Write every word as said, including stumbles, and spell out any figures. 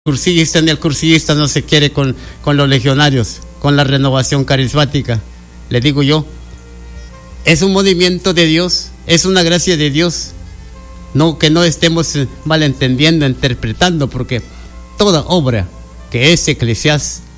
cursillista ni el cursillista no se quiere con, con los legionarios, con la renovación carismática. Le digo yo, es un movimiento de Dios, es una gracia de Dios. No, que no estemos malentendiendo, interpretando, porque toda obra que es eclesiás,